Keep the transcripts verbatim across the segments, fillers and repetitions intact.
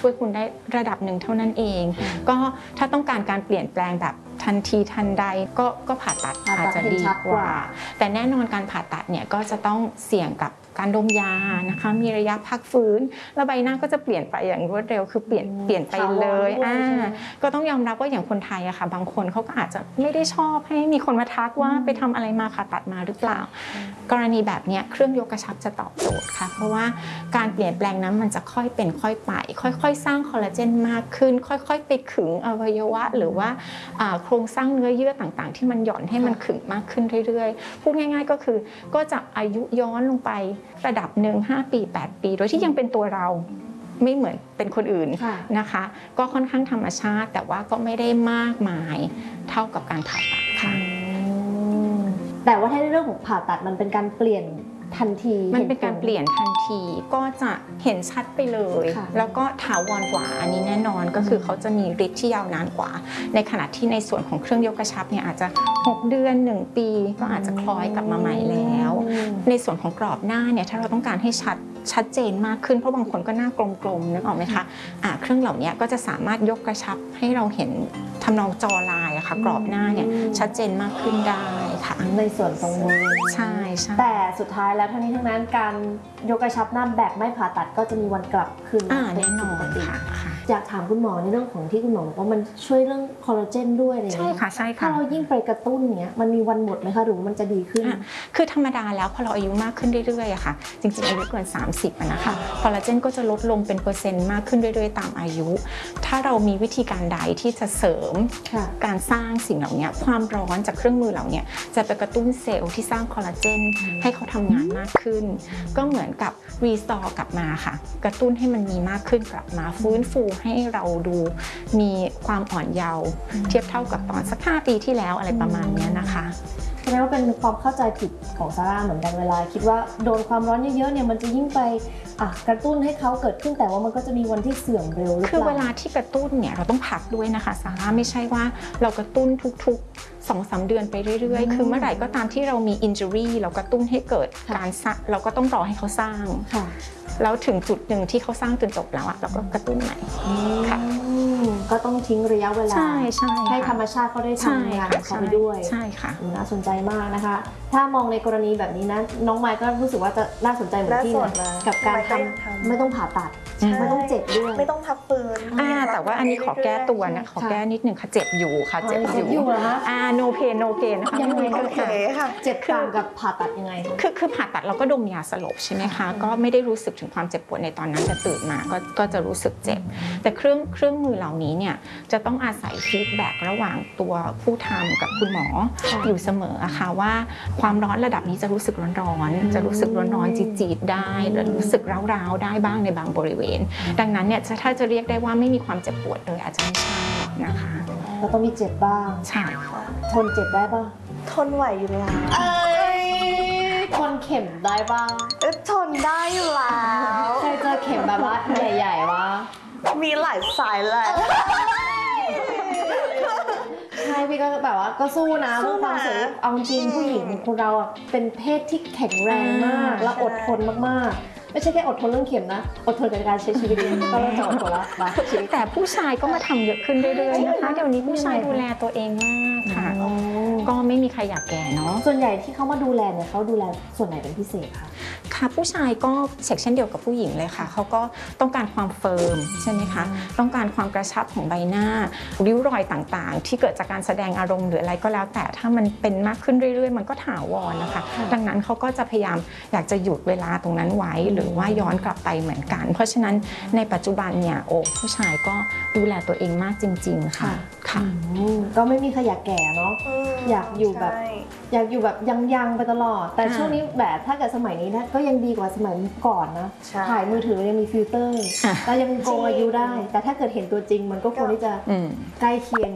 ช่วยคุณได้ระดับหนึ่งเท่านั้นเองก็ถ้าต้องการการเปลี่ยนแปลงแบบทันทีทันใดก็ก็ผ่าตัดอาจจะดีกว่าแต่แน่นอนการผ่าตัดเนี่ยก็จะต้องเสี่ยงกับการดมยานะคะมีระยะพักฟื้นแล้วใบหน้าก็จะเปลี่ยนไปอย่างรวดเร็วคือเปลี่ยนเปลี่ยนไปเลยอ่าก็ต้องยอมรับว่าอย่างคนไทยอะค่ะบางคนเขาก็อาจจะไม่ได้ชอบให้มีคนมาทักว่าไปทำอะไรมาผ่าตัดมาหรือเปล่ากรณีแบบนี้เครื่องยกกระชับจะตอบโจทย์ค่ะเพราะว่าการเปลี่ยนแปลงนั้นมันจะค่อยเป็นค่อยไปค่อยๆสร้างคอลลาเจนมากขึ้นค่อยๆไปขึงอวัยวะหรือว่าโครงสร้างเนื้อเยื่อต่างๆที่มันหย่อนให้มันขึงมากขึ้นเรื่อยๆพูดง่ายๆก็คือก็จะอายุย้อนลงไประดับหนึ่งห้าปีแปดปีโดยที่ยังเป็นตัวเราไม่เหมือนเป็นคนอื่นนะคะก็ค่อนข้างธรรมชาติแต่ว่าก็ไม่ได้มากมายเท่ากับการผ่าตัดค่ะแต่ว่าถ้าในเรื่องของผ่าตัดมันเป็นการเปลี่ยนทันทีมันเป็นการเปลี่ยนทันทีก็จะเห็นชัดไปเลยแล้วก็ถาวรกว่าอันนี้แน่นอนก็คือเขาจะมีฤทธิ์ที่ยาวนานกว่าในขณะที่ในส่วนของเครื่องยกกระชับเนี่ยอาจจะหกเดือนหนึ่งปีก็อาจจะคล้อยกลับมาใหม่แล้วในส่วนของกรอบหน้าเนี่ยถ้าเราต้องการให้ชัดชัดเจนมากขึ้นเพราะบางคนก็หน้ากลมๆนึกออกไหมคะอ่าเครื่องเหล่านี้ก็จะสามารถยกกระชับให้เราเห็นทำนองจอลายอะค่ะกรอบหน้าเนี่ยชัดเจนมากขึ้นได้ค่ะในส่วนตรงนี้ใช่ใช่แต่สุดท้ายแล้วทั้งนี้ทั้งนั้นการยกกระชับหน้าแบบไม่ผ่าตัดก็จะมีวันกลับคืนแน่นอนค่ะอยากถามคุณหมอในเรื่องของที่คุณหมอบอกว่ามันช่วยเรื่องคอลลาเจนด้วยอะไรอย่างเงี้ยใช่ค่ะใช่ค่ะถ้าเรายิ่งไปกระตุ้นเนี้ยมันมีวันหมดไหมคะหรือมันจะดีขึ้นคือธรรมดาแล้วพอเราอายุมากขึ้นเรื่อยๆอะค่ะจริงๆอายุเกินสามสิบอะนะคะคอลลาเจนก็จะลดลงเป็นเปอร์เซ็นต์มากขึ้นเรื่อยๆตามอายุถ้าเรามีวิธีการใดที่จะเสริมการสร้างสิ่งเหล่านี้ความร้อนจากเครื่องมือเหล่านี้จะไปกระตุ้นเซลล์ที่สร้างคอลลาเจนให้เขาทำงานมากขึ้นก็เหมือนกับรีสตอร์กลับมาค่ะกระตุ้นให้มันมีมากขึ้นกลับมาฟื้นฟูให้เราดูมีความอ่อนเยาว์เทียบเท่ากับตอนสักห้าปีที่แล้วอะไรประมาณนี้นะคะแสดงว่าเป็นความเข้าใจผิดของซาร่าเหมือนกันเวลาคิดว่าโดนความร้อนเยอะๆเนี่ยมันจะยิ่งไปอ่ะกระตุ้นให้เขาเกิดขึ้นแต่ว่ามันก็จะมีวันที่เสื่อมเร็วหรือเปล่าคือเวลาที่กระตุ้นเนี่ยเราต้องพักด้วยนะคะซาร่าไม่ใช่ว่าเรากระตุ้นทุกๆ สองสาม เดือนไปเรื่อยๆคือเมื่อไหร่ก็ตามที่เรามี injury เรากระตุ้นให้เกิดการสร้างเราก็ต้องรอให้เขาสร้างแล้วถึงจุดหนึ่งที่เขาสร้างจนจบแล้วอะเราก็กระตุ้นใหม่ค่ะก็ต้องทิ้งระยะเวลาใช่ใช่ให้ธรรมชาติเขาได้ทำงานของเขาไปด้วยใช่ค่ะน่าสนใจมากนะคะถ้ามองในกรณีแบบนี้นะน้องไมค์ก็รู้สึกว่าจะน่าสนใจเหมือนที่นะกับการทำไม่ต้องผ่าตัดไม่ต้องเจ็บด้วยไม่ต้องพักฟื้นอ่าแต่ว่าอันนี้ขอแก้ตัวนะขอแก้นิดนึงค่ะเจ็บอยู่ค่ะเจ็บอยู่อ่า no pain no gain นะคะยังไงก็ค่ะเจ็บต่างกับผ่าตัดยังไงคือคือผ่าตัดเราก็ดมยาสลบใช่ไหมคะก็ไม่ได้รู้สึกถึงความเจ็บปวดในตอนนั้นแต่ตื่นมาก็ก็จะรู้สึกเจ็บแต่เครื่องเครื่องมือเหล่านี้เนี่ยจะต้องอาศัยฟีดแบ็กระหว่างตัวผู้ทำกับคุณหมออยู่เสมออะค่ะว่าความร้อนระดับนี้จะรู้สึกร้อนๆจะรู้สึกร้อนๆจีดๆได้หรือรู้สึกร้าวๆได้บ้างในบางบริเวณดังนั้นเนี่ยถ้าจะเรียกได้ว่าไม่มีความเจ็บปวดเลยอาจจะไม่ใช่นะคะก็ต้องมีเจ็บบ้างใช่ค่ะทนเจ็บได้ป่ะทนไหวอยู่แล้วเอ้ยทนเข็มได้ป่ะทนได้อยู่แล้วเคยเจอเข็มแบบว่าใหญ่ๆวะมีหลายสายเลยใช่พี่ก็แบบว่าก็สู้นะเพื่อความสุขเอาจริงผู้หญิงคนเราอ่ะเป็นเพศที่แข็งแรงมากและอดทนมากๆไม่ใช่แค่อดทนเรื่องเข็มนะอดทนกับการใช้ชีวิตก็เริ่มจะอดทนแล้วนะแต่ผู้ชายก็มาทำเยอะขึ้นเรื่อยๆนะคะเดี๋ยวนี้ผู้ชายดูแลตัวเองมากค่ะก็ไม่มีใครอยากแก่เนาะส่วนใหญ่ที่เขามาดูแลเนี่ยเขาดูแลส่วนไหนเป็นพิเศษคะค่ะผู้ชายก็เช็คเช่นเดียวกับผู้หญิงเลยค่ะเขาก็ต้องการความเฟิร์มใช่ไหมคะต้องการความกระชับของใบหน้าริ้วรอยต่างๆที่เกิดจากการแสดงอารมณ์หรืออะไรก็แล้วแต่ถ้ามันเป็นมากขึ้นเรื่อยๆมันก็ถาวรนะคะดังนั้นเขาก็จะพยายามอยากจะหยุดเวลาตรงนั้นไว้หรือว่าย้อนกลับไปเหมือนกันเพราะฉะนั้นในปัจจุบันเนี่ยโอ้ผู้ชายก็ดูแลตัวเองมากจริงๆค่ะค่ะก็ไม่มีใครอยากแก่เนาะอยากอยู่แบบอยากอยู่แบบยังๆไปตลอดแต่ช่วงนี้แบบถ้าเกิดสมัยนี้นะก็ยังดีกว่าสมัยก่อนนะถ่ายมือถือยังมีฟิลเตอร์แล้วยังโกงอายุได้แต่ถ้าเกิดเห็นตัวจริงมันก็ควรที่จะใกล้เคียงกับ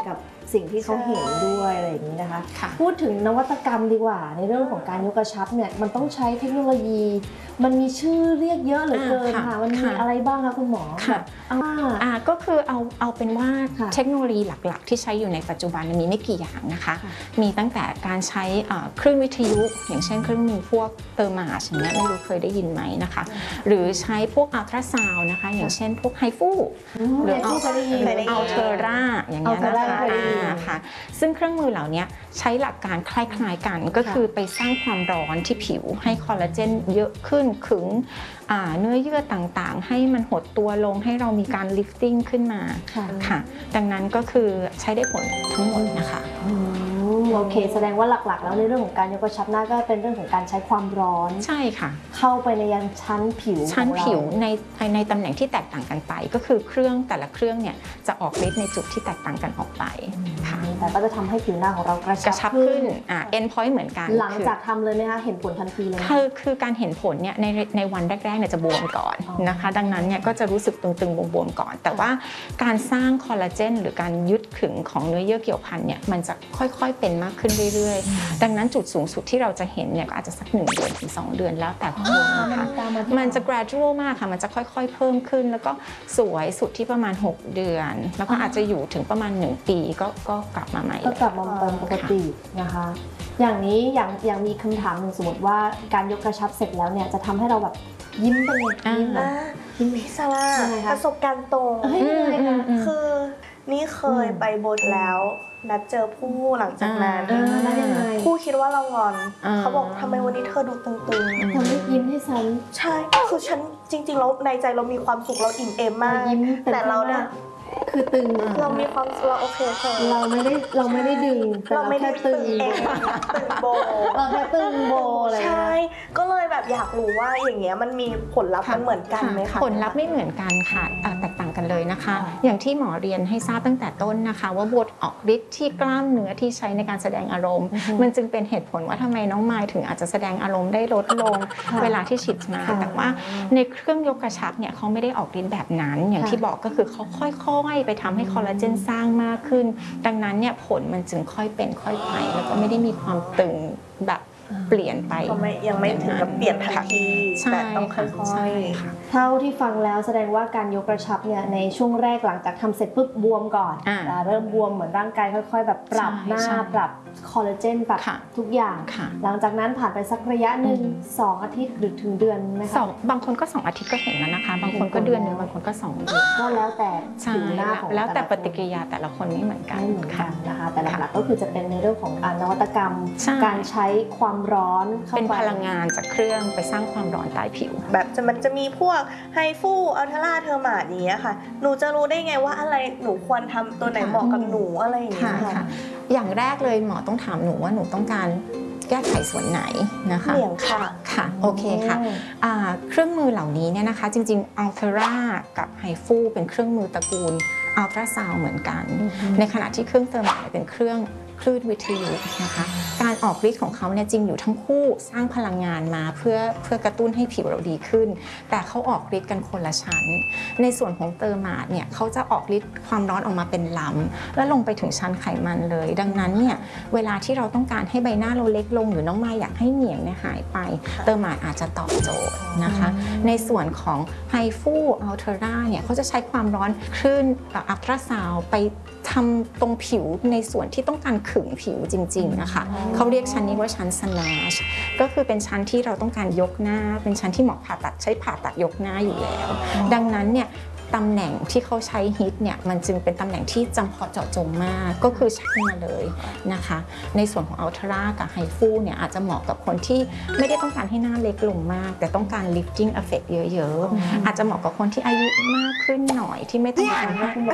สิ่งที่เขาเห็นด้วยอะไรอย่างนี้นะคะค่ะพูดถึงนวัตกรรมดีกว่าในเรื่องของการยกกระชับเนี่ยมันต้องใช้เทคโนโลยี มันมีชื่อเรียกเยอะเหลือเกินอ่าค่ะค่ะมันมีค่ะอะไรบ้างคะคุณหมอค่ะแบบอ่าอ่าก็คือเอาเอาเป็นว่าค่ะเทคโนโลยีหลักๆ ที่ใช้อยู่ในปัจจุบันมีไม่กี่อย่างนะคะค่ะมีตั้งแต่การใช้อ่าคลื่นวิทยุ อย่างเช่นเครื่องมือพวกเตอร์มาชอย่างเงี้ยไม่รู้เคยได้ยินไหมนะคะ หรือใช้พวกอัลตราซาวน์นะคะ อย่างเช่นพวกไฮฟู หรือไฮฟูเคยได้ยินอัลเทอร่าอย่างเงี้ยนะ Altera คะเคยได้ยินอ่าค่ะซึ่งเครื่องมือเหล่านี้ใช้หลักการคล้ายๆกันก็คือไปสร้างความร้อนที่ผิวให้คอลลาเจนเยอะขึ้นขึงอ่าเนื้อเยื่อต่างๆ ให้มันหดตัวลงให้เรามีการลิฟติ้งขึ้นมาค่ะค่ะดังนั้นก็คือใช้ได้ผลทั้งหมดนะคะอืมโอเค แสดงว่าหลักๆ แล้วในเรื่องของการยกกระชับหน้าก็เป็นเรื่องของการใช้ความร้อนใช่ค่ะเข้าไปในยังชั้นผิวชั้นของเราผิวในในตำแหน่งที่แตกต่างกันไป ก็คือเครื่องแต่ละเครื่องเนี่ยจะออกฤทธิ์ในจุดที่แตกต่างกันออกไปค่ะแต่ก็จะทำให้ผิวหน้าของเรากระกชัระบชับขึ้ขึ้นนอ่า end point เหมือนกันหลังจากทำเลยไหมคะเห็นผลทันทีเลยไหมคือคือการเห็นผลเนี่ยในในวันแรกๆเนี่ยจะบวมก่อนอ๋อนะคะดังนั้นเนี่ยก็จะรู้สึกตึงๆบวมๆก่อน แต่ว่าการสร้างคอลลาเจนหรือการยึดขึงของเนื้อเยื่อเกี่ยวพันเนี่ยมันจะค่อยๆเป็นมากขึ้นเรื่อยๆ ดังนั้นจุดสูงสุดที่เราจะเห็นเนี่ยก็อาจจะสักหนึ่งเดือนถึงสองเดือนแล้วแต่คนนะคะมันจะ gradual มากค่ะมันจะค่อยๆเพิ่มขึ้น แล้วก็สวยสุดที่ประมาณหกเดือน แล้วก็อาจจะอยู่ถึงประมาณหนึ่งปีก็ก็กลับมาใหม่ก็กลับมาเป็นปกตินะคะ อย่างนี้อย่างอย่างมีคำถามหนึ่งสมมติว่าการยกกระชับเสร็จแล้วเนี่ยจะทำให้เราแบบยิ้มเป็นไงยิ้มอ่ายิ้มพิซซ่ายังไงคะประสบการณ์ตรงเฮ้ยยังไงคะคือนี่เคยไปบนแล้วนัดเจอผู้หลังจากนั้นเออแล้วยังไงผู้คิดว่าเรางอนอ่าเขาบอกทำไมวันนี้เธอดูตึงทำให้ยิ้มให้ฉันๆ ใช่คือฉันจริงๆแล้วในใจเรามีความสุขเราอิ่มเอมมากยิ้มแต่เราเนี่ยคือตึงเรามีความสุขเราโอเคเธอเราไม่ได้เราไม่ได้ดึงแต่เราเราไม่ได้แค่ตึตึงงเองตึงโบเราแค่ตึงโบอะไรอย่างใช่เงี้ยก็เลยแบบอยากรู้ว่าอย่างเงี้ยมันมีผลลัพธ์มันเหมือนกันไหมคะผลลัพธ์ไม่เหมือนกันค่ะอ่าแตกต่างกันเลยนะคะค่ะอย่างที่หมอเรียนให้ทราบตั้งแต่ต้นนะคะ ว่าบทออกฤทธิ์ที่กล้ามเนื้อที่ใช้ในการแสดงอารมณ์ มันจึงเป็นเหตุผลว่าทำไมน้องมายถึงอาจจะแสดงอารมณ์ได้ลดลงค่ะเวลาที่ฉีดมาค่ะแต่ว่าในเครื่องยกกระชับเนี่ยเขาไม่ได้ออกฤทธิ์แบบนั้น อย่างค่ะที่บอกก็คือเขาค่อยๆ ไปทำให้คอลลาเจนสร้างมากขึ้น ดังนั้นเนี่ยผลมันจึงค่อยเป็นค่อยไปแล้วก็ไม่ได้มีความตึงแบบเปลี่ยนไปก็ไม่ยังไม่ถึงกับเปลี่ยนทันทีใช่แต่ต้องค่ค่ะอใช่ยค่ะเท่าที่ฟังแล้วแสดงว่าการยกกระชับเนี่ยในช่วงแรกหลังจากทำเสร็จปุ๊บบวมก่อนอ่าอ่าเริ่มบวมเหมือนร่างกายค่อย ๆ แบบปรับใช่หน้าใช่ปรับคอลลาเจนปรับค่ะทุกอย่างค่ะหลังจากนั้นผ่านไปสักระยะหนึ่งสองอาทิตย์หรือถึงเดือนไหมคะสองบางคนก็สองอาทิตย์ก็เห็นแล้วนะคะ บางคนก็เดือนหนึงบางคนก็สองเดือนก็แล้วแต่ใช่ผิวหน้าแล้วของแล้วแต่ละปฏิกิริยาแต่ละคนไม่เหมือนกันไม่เหมือนกัค่ะนนะคะ แต่หลักๆก็คือจะเป็นในเรื่องของอ่านวัตกรรมใช่การใช้ความร้อนเข้าเป็นไปพลังงานจากเครื่องไปสร้างความร้อนใต้ผิวๆแบบจะมันจะมีพวกไฮฟูอัลเทราเทอร์มาดอย่างเงี้ยค่ะ หนูจะรู้ได้ไงว่าอะไรหนูควรทำตัวไหนเหมาะกับหนูอะไรอย่างเงี้ค่ะยค่ะ อย่างแรกเลยหมอต้องถามหนูว่าหนูต้องการแก้ไขส่วนไหนนะคะเหนียงค่ะค่ะโอเคค่ะอ่าเครื่องมือเหล่านี้เนี่ยนะคะจริงๆ Altera กับ ไฮฟู เป็นเครื่องมือตระกูลอัลตราซาวด์เหมือนกัน ในขณะที่เครื่องเทอร์มาเป็นเครื่องคลื่นวิทยุนะคะการออกฤทธิ์ของเขาเนี่ยจริงอยู่ทั้งคู่สร้างพลังงานมาเพื่อเพื่อกระตุ้นให้ผิวเราดีขึ้น แต่เขาออกฤทธิ์กันคนละชั้น ในส่วนของเตอร์มาเนี่ยเขาจะออกฤทธิ์ความร้อนออกมาเป็นลำแล้วลงไปถึงชั้นไขมันเลย ดังนั้นเนี่ยเวลาที่เราต้องการให้ใบหน้าเราเล็กลงหรือน้องมายอยากให้เหนียงเนี่ยหายไปเตอร์มาอาจจะตอบโจทย์นะคะในส่วนของไฮฟูอัลเทราเนี่ยเขาจะใช้ความร้อนคลื่นอัลตราซาวด์ไปทำตรงผิวในส่วนที่ต้องการขึงผิวจริงๆนะคะเขาเรียกชั้นนี้ว่าชั้น snatch ก็คือเป็นชั้นที่เราต้องการยกหน้าเป็นชั้นที่หมอผ่าตัดใช้ผ่าตัดยกหน้าอยู่แล้ว ดังนั้นเนี่ยตำแหน่งที่เขาใช้ฮิตเนี่ยมันจึงเป็นตำแหน่งที่จำเพาะเจาะจงมากก็คือชักมาเลยนะคะในส่วนของอัลตรากับไฮฟูเนี่ยอาจจะเหมาะกับคนที่ไม่ได้ต้องการให้หน้าเล็กลงมาก แต่ต้องการ lifting effect เยอะๆอาจจะเหมาะกับคนที่อายุมากขึ้นหน่อยที่ไม่ต้องการให้คุณหมอ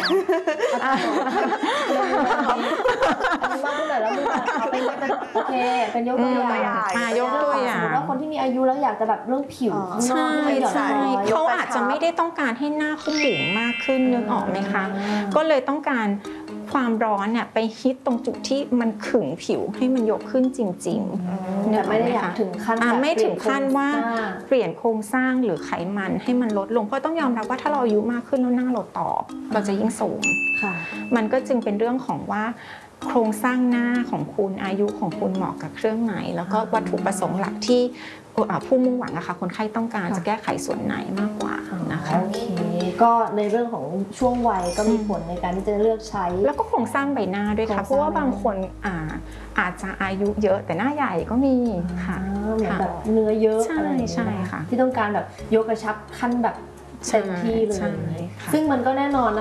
มากขึ้นหน่อยแล้วมึงเอาเป็นเป็นโอเคเป็นยกตัวอย่างอ่ายกตัวอย่างสมมติว่าคนที่มีอายุแล้วอยากจะแบบเรื่องผิวอ๋อใช่ไม่หย่อนใช่คล้อยเขาอาจจะไม่ได้ต้องการให้หน้าเขาบุ๋มมากขึ้นนึกออกไหมคะ ก็เลยต้องการความร้อนเนี่ยไปฮิตตรงจุดที่มันขึงผิวให้มันยกขึ้นจริงๆแต่ไม่ได้อยากถึงขั้นอ่าแบบไม่ถึงขั้นว่าเปลี่ยนโครงสร้างเปลี่ยนโครงสร้างหรือไขมันให้มันลดลงเพราะต้องยอมรับว่าถ้าเราอายุมากขึ้นแล้วหน้าเราตอบเราจะยิ่งสูงค่ะมันก็จึงเป็นเรื่องของว่าโครงสร้างหน้าของคุณอายุของคุณเหมาะกับเครื่องไหนแล้วก็วัตถุประสงค์หลักที่ผู้มุ่งหวังอะค่ะคนไข้ต้องการจะแก้ไขส่วนไหนมากกว่านะคะโอเคก็ในเรื่องของช่วงวัยก็มีผลในการที่จะเลือกใช้แล้วก็โครงสร้างใบหน้าด้วยค่ะเพราะว่าบางคนอาอาจจะอายุเยอะแต่หน้าใหญ่ก็มีค่ะเหมือนแบบเนื้อเยอะใช่อะไรอย่างเงี้ยใช่ค่ะที่ต้องการแบบยกกระชับขั้นแบบเต็มที่เลยใช่ค่ะซึ่งมันก็แน่นอน